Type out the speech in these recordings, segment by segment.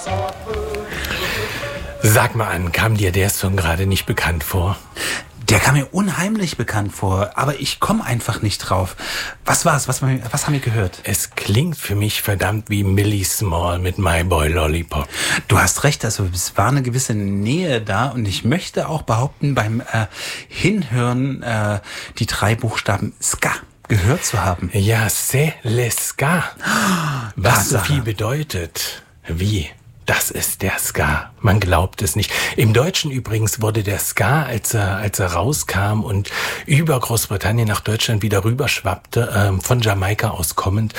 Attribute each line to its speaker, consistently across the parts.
Speaker 1: Sag mal an, kam dir der Song gerade nicht bekannt vor?
Speaker 2: Der kam mir unheimlich bekannt vor, aber ich komme einfach nicht drauf. Was war's? Was haben wir gehört?
Speaker 1: Es klingt für mich verdammt wie Millie Small mit My Boy Lollipop.
Speaker 2: Du hast recht, also es war eine gewisse Nähe da und ich möchte auch behaupten, beim Hinhören die 3 Buchstaben Ska gehört zu haben.
Speaker 1: Ja, c'est le Ska. Was so
Speaker 2: Tatsache.
Speaker 1: viel bedeutet. Wie? Das ist der Ska. Man glaubt es nicht. Im Deutschen übrigens wurde der Ska, als er rauskam und über Großbritannien nach Deutschland wieder rüberschwappte, von Jamaika aus kommend,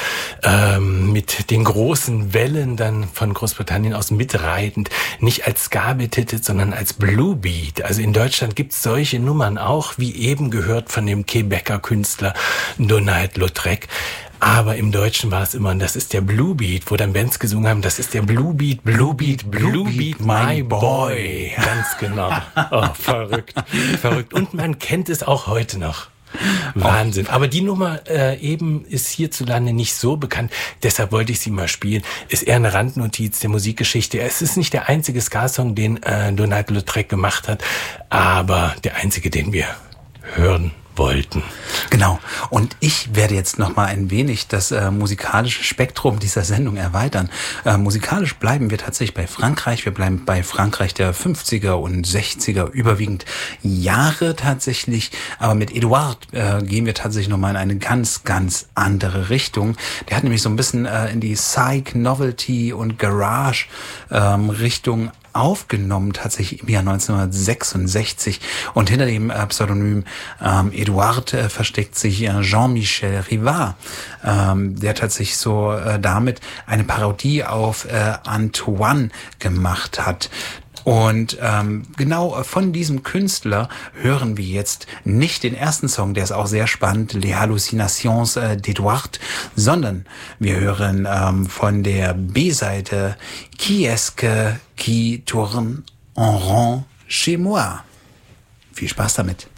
Speaker 1: mit den großen Wellen dann von Großbritannien aus mitreitend, nicht als Ska betitelt, sondern als Blue Beat. Also in Deutschland gibt's solche Nummern auch, wie eben gehört von dem Quebecer Künstler Donald-Lautrec. Aber im Deutschen war es immer, und das ist der Blue Beat, wo dann Bands gesungen haben, das ist der Blue Beat, Blue Beat, Blue Beat, my boy. Ganz genau. Oh, verrückt, verrückt. Und man kennt es auch heute noch. Wahnsinn. Aber die Nummer eben ist hierzulande nicht so bekannt, deshalb wollte ich sie mal spielen. Ist eher eine Randnotiz der Musikgeschichte. Es ist nicht der einzige Ska-Song, den Donald-Lautrec gemacht hat, aber der einzige, den wir hören wollten.
Speaker 2: Genau. Und ich werde jetzt noch mal ein wenig das musikalische Spektrum dieser Sendung erweitern. Musikalisch bleiben wir tatsächlich bei Frankreich. Wir bleiben bei Frankreich der 50er und 60er, überwiegend Jahre tatsächlich. Aber mit Edouard gehen wir tatsächlich noch mal in eine ganz, ganz andere Richtung. Der hat nämlich so ein bisschen in die Psych, Novelty und Garage Richtung aufgenommen, tatsächlich im Jahr 1966. Und hinter dem Pseudonym Edouard versteckt sich Jean-Michel Rivard, der tatsächlich so damit eine Parodie auf Antoine gemacht hat. Und genau von diesem Künstler hören wir jetzt nicht den ersten Song, der ist auch sehr spannend, Les Hallucinations d'Edouard, sondern wir hören von der B-Seite Qui est-ce qui tourne en rond chez moi? Viel Spaß damit.